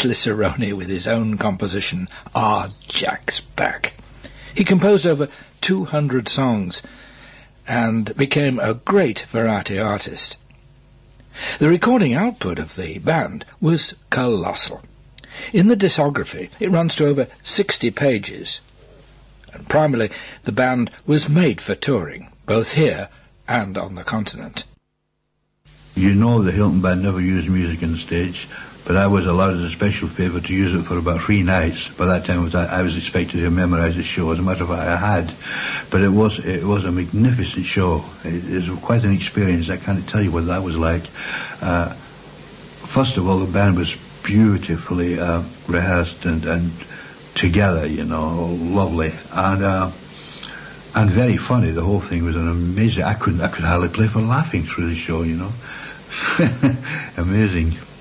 Slisseroni with his own composition, "Ah, Jack's Back." He composed over 200 songs and became a great variety artist. The recording output of the band was colossal. In the discography, it runs to over 60 pages. And primarily, the band was made for touring, both here and on the continent. You know the Hilton Band never used music on stage, but I was allowed as a special favour to use it for about 3 nights. By that time I was expected to memorise the show. As a matter of fact, I had. But it was a magnificent show. It was quite an experience. I can't tell you what that was like. First of all, the band was beautifully rehearsed and together, you know, lovely. And very funny. The whole thing was an amazing... I could hardly play for laughing through the show, you know. Amazing.